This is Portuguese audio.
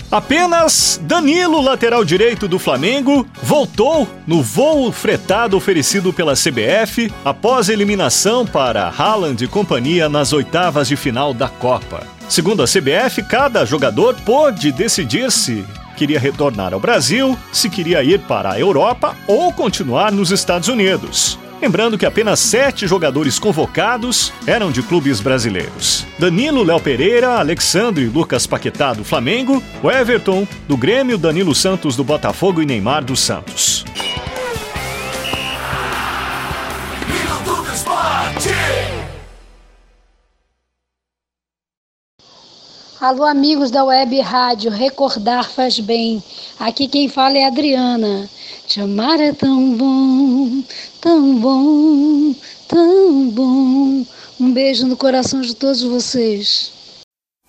Apenas Danilo, lateral direito do Flamengo, voltou no voo fretado oferecido pela CBF após a eliminação para Haaland e companhia nas oitavas de final da Copa. Segundo a CBF, cada jogador pôde decidir se queria retornar ao Brasil, se queria ir para a Europa ou continuar nos Estados Unidos. Lembrando que apenas 7 jogadores convocados eram de clubes brasileiros. Danilo, Léo Pereira, Alexandre e Lucas Paquetá do Flamengo, o Everton do Grêmio, Danilo Santos do Botafogo e Neymar do Santos. Alô, amigos da Web Rádio, recordar faz bem. Aqui quem fala é a Adriana. Te amar é tão bom, tão bom, tão bom. Um beijo no coração de todos vocês.